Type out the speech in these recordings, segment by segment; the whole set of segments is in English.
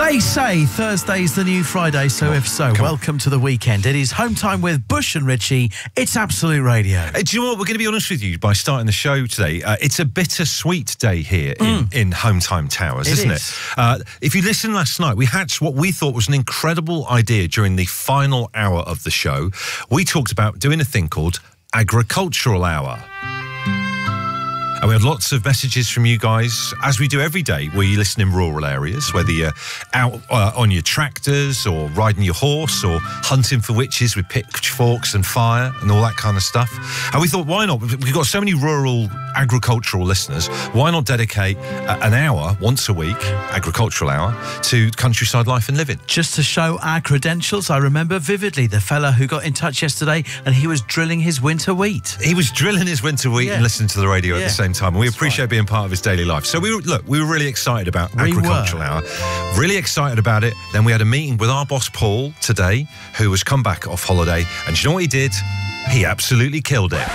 They say Thursday's the new Friday, so if so, welcome to the weekend. It is home time with Bush and Richie. It's Absolute Radio. Do you know what? We're going to be honest with you by starting the show today. It's a bittersweet day here in Home Time Towers, isn't it? If you listened last night, we hatched what we thought was an incredible idea during the final hour of the show. We talked about doing a thing called Agricultural Hour. And we had lots of messages from you guys, as we do every day, where you listen in rural areas, whether you're out on your tractors or riding your horse or hunting for witches with pitchforks and fire and all that kind of stuff. And we thought, why not? We've got so many rural agricultural listeners. Why not dedicate an hour, once a week, agricultural hour, to countryside life and living? Just to show our credentials, I remember vividly the fella who got in touch yesterday and he was drilling his winter wheat. He was drilling his winter wheat and listening to the radio at the same time, and we appreciate being part of his daily life. So we were really excited about Agricultural Hour, really excited about it. Then we had a meeting with our boss Paul today, who has come back off holiday, and do you know what he did? He absolutely killed it.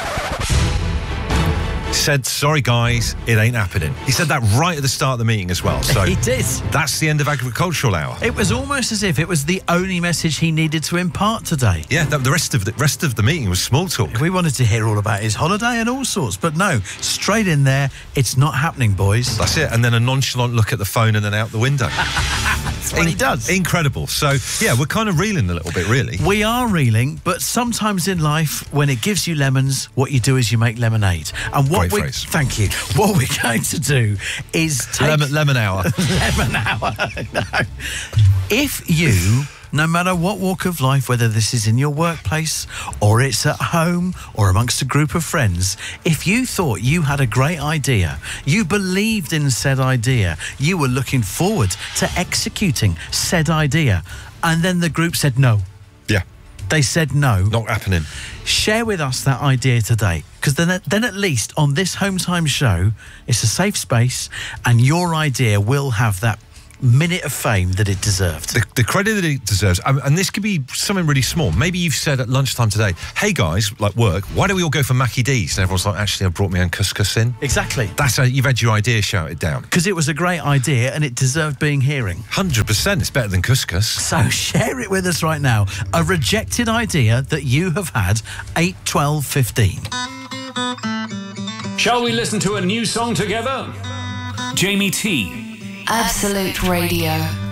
Said, sorry guys, it ain't happening. He said that right at the start of the meeting as well. So he did. That's the end of Agricultural Hour. It was almost as if it was the only message he needed to impart today. Yeah, the rest of the meeting was small talk. We wanted to hear all about his holiday and all sorts, but no, straight in there, it's not happening, boys. That's it. And then a nonchalant look at the phone and then out the window. That's what he does. Incredible. So, yeah, we're kind of reeling a little bit, really. We are reeling, but sometimes in life, when it gives you lemons, what you do is you make lemonade. And what Great phrase. Thank you. What we're going to do is take... Lemon hour. Lemon hour. No. If you... No matter what walk of life, whether this is in your workplace or it's at home or amongst a group of friends, if you thought you had a great idea, you believed in said idea, you were looking forward to executing said idea, and then the group said no. Yeah. They said no. Not happening. Share with us that idea today, because then at least on this Home Time show, it's a safe space and your idea will have that minute of fame that it deserved. The credit that it deserves, and this could be something really small. Maybe you've said at lunchtime today, hey guys, like work, why don't we all go for Mackie D's? And everyone's like, actually, I brought my own couscous in. Exactly. That's how you've had your idea shouted down. Because it was a great idea and it deserved being hearing. 100%, it's better than couscous. So share it with us right now. A rejected idea that you have had, 8, 12, 15. Shall we listen to a new song together? Jamie T. Absolute Radio.